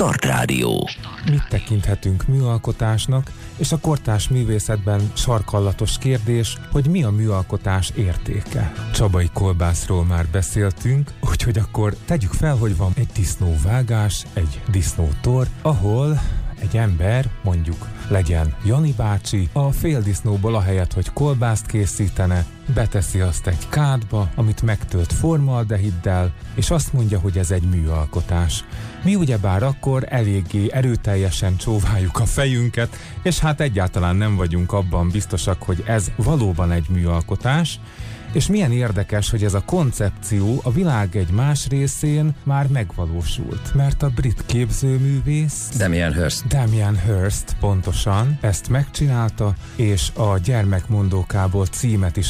Start Rádió. Mit tekinthetünk műalkotásnak, és a kortárs művészetben sarkallatos kérdés, hogy mi a műalkotás értéke. Csabai kolbászról már beszéltünk, úgyhogy akkor tegyük fel, hogy van egy disznóvágás, egy disznótor, ahol egy ember, mondjuk legyen Jani bácsi, a féldisznóból ahelyett, hogy kolbászt készítene, beteszi azt egy kádba, amit megtölt formaldehiddel, és azt mondja, hogy ez egy műalkotás. Mi ugyebár akkor eléggé erőteljesen csóváljuk a fejünket, és hát egyáltalán nem vagyunk abban biztosak, hogy ez valóban egy műalkotás, és milyen érdekes, hogy ez a koncepció a világ egy más részén már megvalósult, mert a brit képzőművész Damien Hirst pontosan ezt megcsinálta, és a Gyermekmondókából címet is